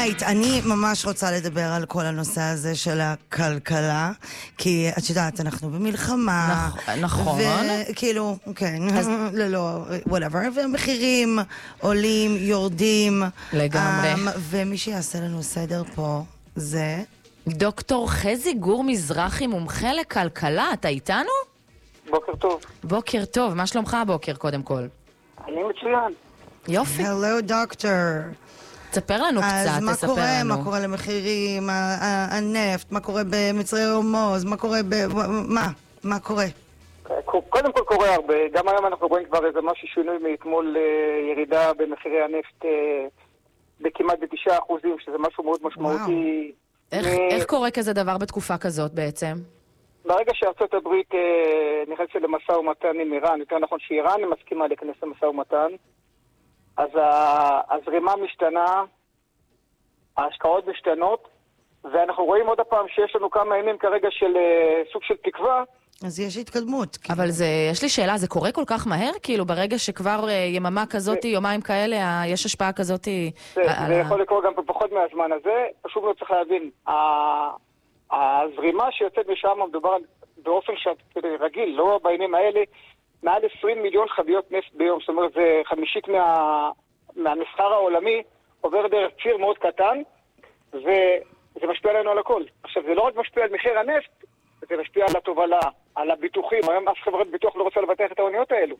right, אני ממש רוצה לדבר על כל הנושא הזה של הכלכלה, כי את יודעת, אנחנו במלחמה. נכון. וכאילו, כן, לא, whatever, והמחירים עולים, יורדים. לגמרי. ומי שיעשה לנו סדר פה זה... דוקטור חזי גור מזרחי, מומחה לכלכלה, אתה איתנו? בוקר טוב. בוקר טוב, מה שלומך הבוקר קודם כל? אני מצוין. יופי. Hello, דוקטור. תספר לנו קצת, אז תספר לנו. אז מה קורה למחירים, הנפט, מה קורה במצרי הורמוז, מה קורה מה קורה? קודם כל קורה הרבה. גם היום אנחנו רואים כבר איזה משהו שינוי מאתמול ירידה במחירי הנפט בכמעט ב9%, שזה משהו מאוד משמעותי. איך קורה כזה דבר בתקופה כזאת בעצם? ברגע שארצות הברית נכנסת למשא ומתן עם איראן, יותר נכון שאיראן מסכימה להיכנס למשא ומתן, אז הזרימה משתנה, ההשקעות משתנות, ואנחנו רואים עוד הפעם שיש לנו כמה ימים כרגע של סוג של תקווה. אז יש התקדמות. אבל יש לי שאלה, זה קורה כל כך מהר? כאילו ברגע שכבר יממה כזאת, יומיים כאלה, יש השפעה כזאת? זה יכול לקרות גם בפחות מהזמן הזה, פשוט לא צריך להבין. הזרימה שיוצאת משם מדובר באופן רגיל, לא בימים האלה, מעל 20 מיליון חביות נפט ביום, זאת אומרת זה חמישית מהמסחר העולמי, עובר דרך ציר מאוד קטן, וזה משפיע עלינו על הכל. עכשיו זה לא רק משפיע על מחיר הנפט, זה משפיע על התובלה, על הביטוחים, היום אף חברת ביטוח לא רוצה לבטח את האוניות האלו.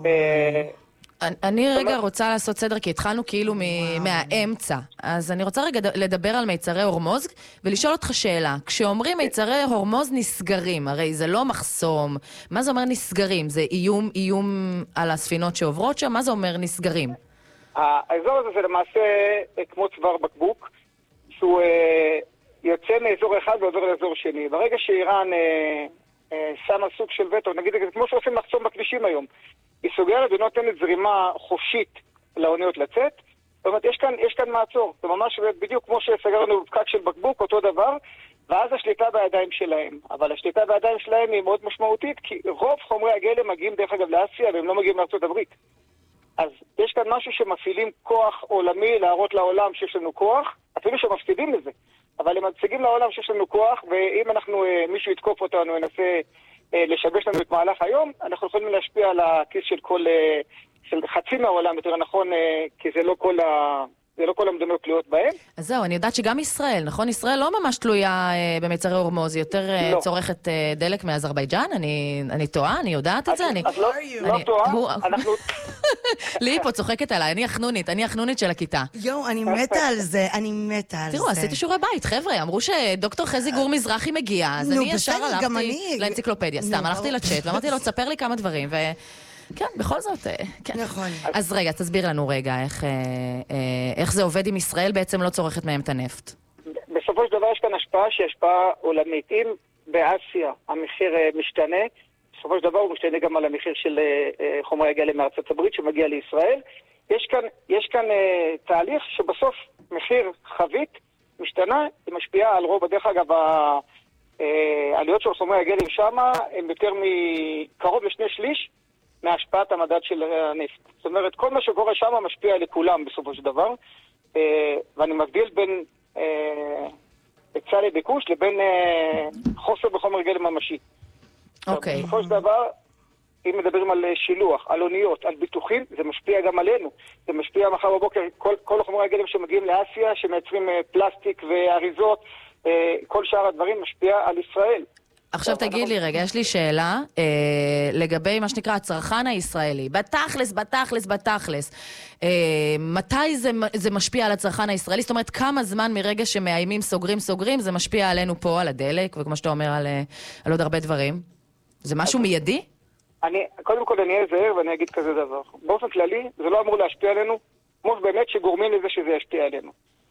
אני רגע רוצה לעשות סדר, כי התחלנו כאילו מהאמצע. אז אני רוצה רגע לדבר על מיצרי הורמוז, ולשאול אותך שאלה. כשאומרים מיצרי הורמוז נסגרים, הרי זה לא מחסום. מה זה אומר נסגרים? זה איום על הספינות שעוברות שם? מה זה אומר נסגרים? האזור הזה זה למעשה כמו צוואר בקבוק, שהוא יוצא מאזור אחד ועובר לאזור שני. ברגע שאיראן שמה סוג של וטו, נגיד כמו שעושים מחסום בכבישים היום, היא סוגרת ונותנת זרימה חופשית לאוניות לצאת. זאת אומרת, יש כאן מעצור. זה ממש בדיוק כמו שסגרנו בפקק של בקבוק, אותו דבר, ואז השליטה בידיים שלהם. אבל השליטה בידיים שלהם היא מאוד משמעותית, כי רוב חומרי הגלם מגיעים דרך אגב לאסיה, והם לא מגיעים לארצות הברית. אז יש כאן משהו שמפעילים כוח עולמי להראות לעולם שיש לנו כוח, אפילו שמפסידים לזה. אבל הם מציגים לעולם שיש לנו כוח, ואם מישהו יתקוף אותנו, ינסה לשבש לנו את מהלך היום, אנחנו יכולים להשפיע על הכיס של חצי מהעולם, יותר נכון, כי זה לא כל המדינות תלויות בהם. אז זהו, אני יודעת שגם ישראל, נכון? ישראל לא ממש תלויה במיצרי הורמוז, היא יותר צורכת דלק מאזרבייג'אן, אני טועה, אני יודעת את זה. אז לא טועה, אנחנו... לי פה צוחקת עליי, אני החנונית של הכיתה. יו, אני מתה על זה, תראו, עשיתי שיעורי בית, חבר'ה, אמרו שדוקטור חזי גור מזרחי מגיע, אז אני ישר הלכתי לאנציקלופדיה, סתם, הלכתי לצ'אט, ואמרתי לו, תספר לי כמה דברים, כן, בכל זאת, כן. נכון. אז רגע, תסביר לנו רגע איך זה עובד עם ישראל בעצם לא צורכת מהם את הנפט. בסופו של דבר יש כאן השפעה שהיא השפעה עולמית. אם באסיה המחיר משתנה, בסופו של דבר הוא משתנה גם על המחיר של חומרי הגלם מארצות הברית שמגיע לישראל. יש כאן תהליך שבסוף מחיר חבית משתנה, היא משפיעה על רוב, דרך אגב, העלויות של חומרי הגלם שמה הם יותר מקרוב ל2/3 מהשפעת המדד של הנפט. זאת אומרת, כל מה שקורה שם משפיע לכולם בסופו של דבר, ואני מבדיל בין היצע לביקוש לבין חוסר בחומר גלם ממשי. אוקיי. בסופו של דבר, אם מדברים על שילוח, על אוניות, על ביטוחים, זה משפיע גם עלינו. זה משפיע מחר בבוקר, כל חומרי הגלם שמגיעים לאסיה, שמייצרים פלסטיק ואריזות, כל שאר הדברים משפיע על ישראל. עכשיו תגיד לי רגע, יש לי שאלה לגבי מה שנקרא הצרכן הישראלי. בתכלס. מתי זה משפיע על הצרכן הישראלי? זאת אומרת, כמה זמן מרגע שמאיימים סוגרים, זה משפיע עלינו פה, על הדלק, וכמו שאתה אומר, על עוד הרבה דברים? זה משהו מיידי? קודם כל אני אהיה זהיר ואני אגיד כזה דבר. באופן כללי, זה לא אמור להשפיע עלינו, כמו באמת שגורמים לזה שזה ישפיע עלינו.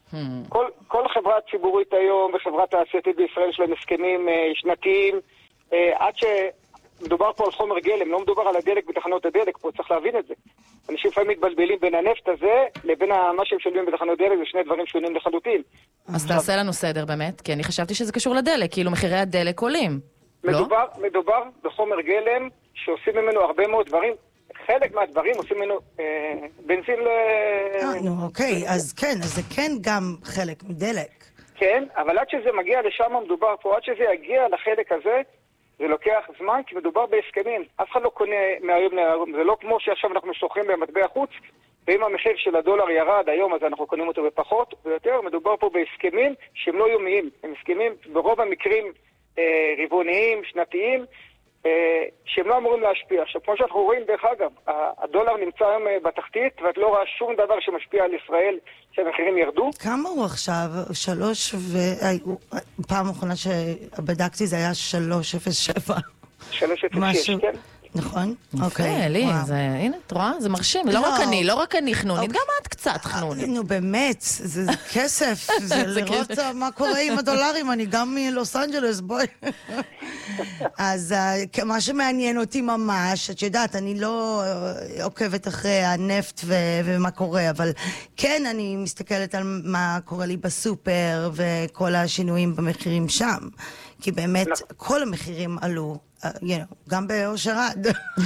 כל חברה ציבורית היום וחברה תעשייתית בישראל יש להם הסכמים שנתיים, עד שמדובר פה על חומר גלם, לא מדובר על הדלק בתחנות הדלק, פה צריך להבין את זה. אנשים לפעמים מתבלבלים בין הנפט הזה לבין מה שהם שולמים בתחנות דלק, זה שני דברים שונים לחלוטין. אז תעשה לנו סדר באמת, כי אני חשבתי שזה קשור לדלק, כאילו מחירי הדלק עולים. מדובר בחומר גלם שעושים ממנו הרבה מאוד דברים, חלק מהדברים עושים ממנו בנזין אוקיי, אז כן, אז זה כן גם חלק מדלק. כן, אבל עד שזה מגיע לשם מדובר פה, עד שזה יגיע לחלק הזה, זה לוקח זמן, כי מדובר בהסכמים. אף אחד לא קונה מהיום להיום. זה לא כמו שעכשיו אנחנו שוכרים במטבע חוץ, ואם המחיר של הדולר ירד היום, אז אנחנו קונים אותו בפחות ויותר. מדובר פה בהסכמים שהם לא יומיים. הם הסכמים ברוב המקרים רבעוניים, שנתיים, שהם לא אמורים להשפיע. עכשיו, כמו שאנחנו רואים, דרך אגב, הדולר נמצא היום בתחתית, ואת לא רואה שום דבר שמשפיע על ישראל, שהמחירים ירדו. כמה הוא עכשיו? 3 פעם האחרונה שבדקתי זה היה 3.07. 3.06, כן. נכון? אוקיי, לי, הנה, את רואה? זה מרשים. לא רק אני חנונית, גם את קצת חנונית. נו, באמת, זה כסף, זה לראות מה קורה עם הדולרים, אני גם מלוס אנג'לס, בואי. אז מה שמעניין אותי ממש, את יודעת, אני לא עוקבת אחרי הנפט ומה קורה, אבל כן, אני מסתכלת על מה קורה לי בסופר וכל השינויים במחירים שם, כי באמת כל המחירים עלו. גם באושר עד.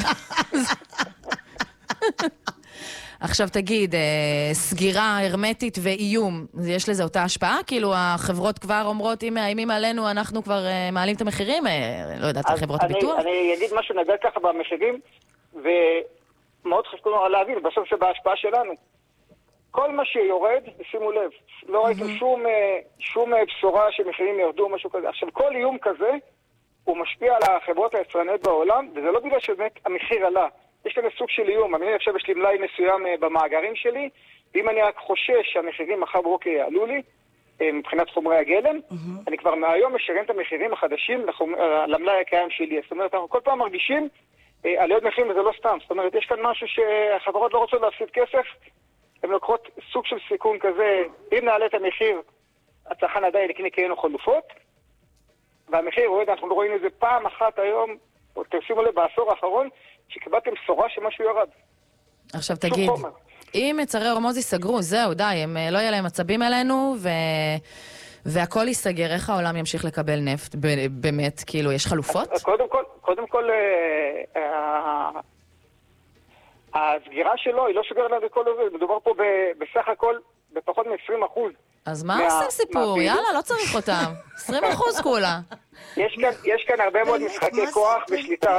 עכשיו תגיד, סגירה הרמטית ואיום, יש לזה אותה השפעה? כאילו החברות כבר אומרות, אם מאיימים עלינו, אנחנו כבר מעלים את המחירים? לא יודעת, חברות הביטוח? אני אגיד משהו נגע ככה במחירים, ומאוד חשוב להבין, בסוף זה בהשפעה שלנו. כל מה שיורד, שימו לב, לא ראיתם שום בשורה שמחירים ירדו, משהו כזה. עכשיו, כל איום כזה, הוא משפיע על החברות היצרניות בעולם, וזה לא בגלל שבאמת המחיר עלה. יש לנו סוג של איום. אני עכשיו יש לי מלאי מסוים במאגרים שלי, ואם אני רק חושש שהמחירים מחר בבוקר יעלו לי, מבחינת חומרי הגלם, אני כבר מהיום משרן את המחירים החדשים למלאי הקיים שלי. זאת אומרת, אנחנו כל פעם מרגישים עליות מחירים, וזה לא סתם. זאת אומרת, יש כאן משהו שהחברות לא רוצות להפסיד כסף, הן לוקחות סוג של סיכון כזה, אם נעלה את המחיר, הצרכן עדיין יקנה קיינו חלופות, והמחיר יורד, אנחנו רואים את זה פעם אחת היום, או תשימו לב בעשור האחרון, שקיבלתם בשורה שמשהו ירד. עכשיו תגיד, אם מצרי הורמוז ייסגרו, זהו, די, הם לא יהיה להם מצבים אלינו, והכל ייסגר, איך העולם ימשיך לקבל נפט? באמת, כאילו, יש חלופות? קודם כל, הסגירה שלו היא לא סוגרת לנו בכל זה, מדובר פה בסך הכל בפחות מ-20%. אז מה עושים סיפור? יאללה, לא צריך אותם. 20% כולה. יש כאן הרבה מאוד משחקי כוח ושליטה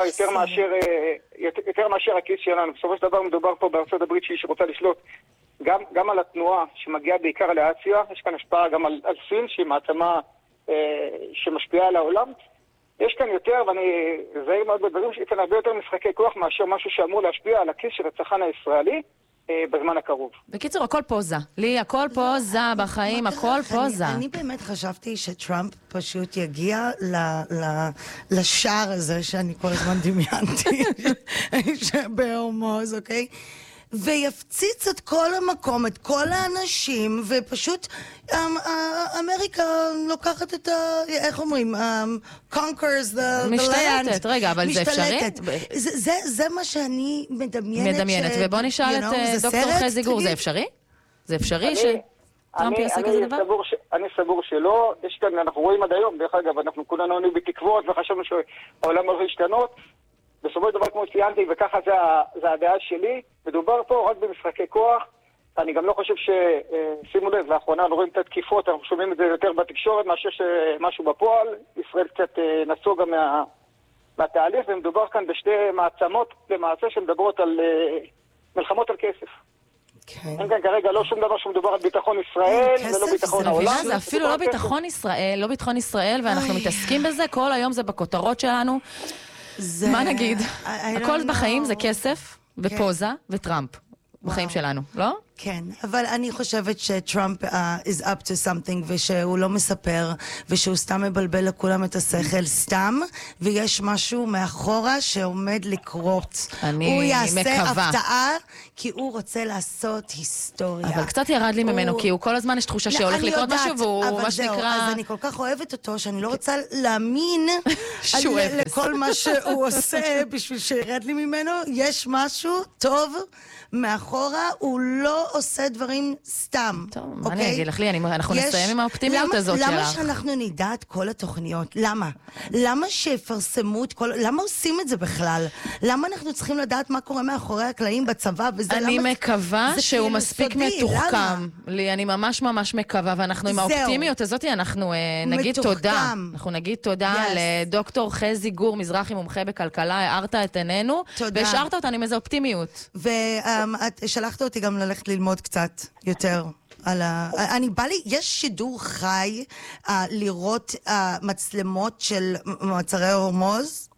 יותר מאשר הכיס שלנו. בסופו של דבר מדובר פה בארצות הברית שהיא שרוצה לשלוט גם על התנועה שמגיעה בעיקר לאסיה. יש כאן השפעה גם על סין שהיא מעצמה שמשפיעה על העולם. יש כאן יותר, ואני זהיר מאוד בדברים, שיש כאן הרבה יותר משחקי כוח מאשר משהו שאמור להשפיע על הכיס של הצרכן הישראלי בזמן הקרוב. בקיצור, הכל פוזה. לי, הכל פוזה בחיים, הכל פוזה. אני באמת חשבתי שטראמפ פשוט יגיע לשער הזה שאני כל הזמן דמיינתי, בהורמוז, אוקיי? ויפציץ את כל המקום, את כל האנשים, ופשוט אמריקה לוקחת את איך אומרים? conquers the land. משתלטת, רגע, אבל זה אפשרי? זה מה שאני מדמיינת. ובוא נשאל את דוקטור חזי גור, זה אפשרי? זה אפשרי שטראמפ יעשה כזה דבר? אני סבור שלא. יש כאן, אנחנו רואים עד היום, דרך אגב, אנחנו כולנו היינו בתקוות וחשבנו שהעולם הולך להשתנות. בסופו של דבר, כמו ציינתי, וככה זה הדעה שלי, מדובר פה רק במשחקי כוח. אני גם לא חושב שימו לב, לאחרונה אנחנו רואים את התקיפות, אנחנו שומעים את זה יותר בתקשורת מאשר משהו בפועל. ישראל קצת נסוג גם מהתהליך, ומדובר כאן בשתי מעצמות למעשה שמדברות על מלחמות על כסף. אין כאן כרגע לא שום דבר שמדובר על ביטחון ישראל ולא ביטחון העולם. זה אפילו לא ביטחון ישראל, ואנחנו מתעסקים בזה, כל היום זה בכותרות שלנו. מה נגיד? הכל בחיים זה כסף ופוזה וטראמפ בחיים שלנו, לא? כן, אבל אני חושבת שטראמפ is up to something ושהוא לא מספר ושהוא סתם מבלבל לכולם את השכל סתם, ויש משהו מאחורה שעומד לקרות. הוא יעשה הפתעה כי הוא רוצה לעשות היסטוריה. אבל קצת ירד לי ממנו, כי הוא כל הזמן יש תחושה שהולך לקרות משהו, והוא מה שנקרא... אז אני כל כך אוהבת אותו שאני לא רוצה להאמין לכל מה שהוא עושה בשביל שירד לי ממנו. יש משהו טוב מאחורה, הוא לא לא עושה דברים סתם. טוב, מה אני אגיד לך, אנחנו נסיים עם האופטימיות הזאת שלך. למה שאנחנו נדע את כל התוכניות? למה? למה שיפרסמו את כל... למה עושים את זה בכלל? למה אנחנו צריכים לדעת מה קורה מאחורי הקלעים בצבא וזה? אני מקווה שהוא מספיק מתוחכם. לי, אני ממש ממש מקווה, ואנחנו עם האופטימיות הזאת, אנחנו נגיד תודה. אנחנו נגיד תודה לדוקטור חזי גור, מזרחי מומחה בכלכלה, הערת את עינינו, והשארת אותנו עם איזו אופטימיות. ואת שלחת אותי גם ללכת ללמוד קצת יותר. אני בא לי, יש שידור חי לראות מצלמות של מעצרי הורמוז?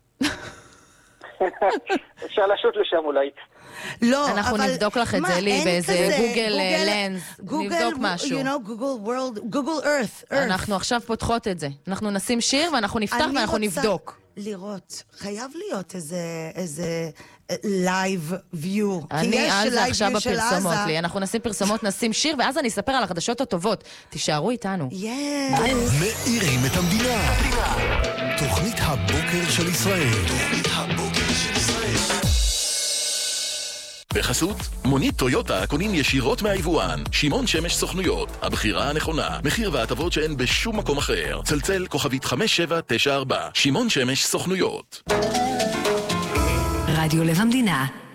אפשר לשוט לשם אולי. לא, אנחנו נבדוק לך את זה, לי, באיזה גוגל לנס, נבדוק משהו. גוגל ארת. אנחנו עכשיו פותחות את זה. אנחנו נשים שיר ואנחנו נפתח ואנחנו נבדוק. לראות, חייב להיות איזה לייב ויו. אני על זה עכשיו בפרסומות לי. אנחנו נשים פרסומות, נשים שיר, ואז אני אספר על החדשות הטובות. תישארו איתנו. מאירים את המדינה. תוכנית הבוקר של ישראל. בחסות, מונית טויוטה קונים ישירות מהיבואן. שמעון שמש סוכנויות, הבחירה הנכונה. מחיר והטבות שאין בשום מקום אחר. צלצל כוכבית 5794. שמעון שמש סוכנויות. רדיו לב המדינה.